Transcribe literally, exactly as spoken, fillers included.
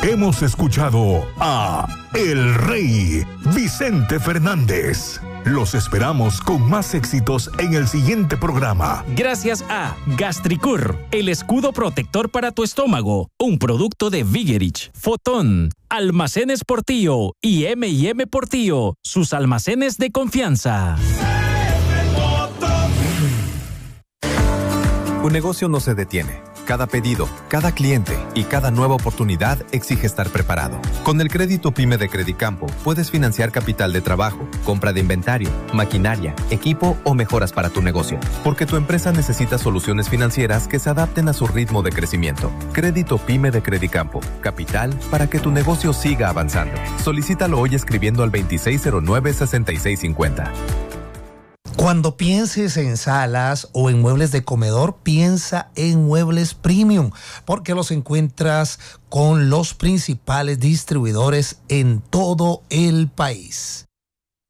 Hemos escuchado a El Rey, Vicente Fernández. Los esperamos con más éxitos en el siguiente programa. Gracias a Gastricur, el escudo protector para tu estómago, un producto de Vigerich, Fotón, Almacenes Portillo y eme y eme Portillo, sus almacenes de confianza. Un negocio no se detiene. Cada pedido, cada cliente y cada nueva oportunidad exige estar preparado. Con el crédito PYME de Credicampo puedes financiar capital de trabajo, compra de inventario, maquinaria, equipo o mejoras para tu negocio. Porque tu empresa necesita soluciones financieras que se adapten a su ritmo de crecimiento. Crédito PYME de Credicampo. Capital para que tu negocio siga avanzando. Solicítalo hoy escribiendo al veintiséis cero nueve, sesenta y seis cincuenta. Cuando pienses en salas o en muebles de comedor, piensa en Muebles Premium, porque los encuentras con los principales distribuidores en todo el país.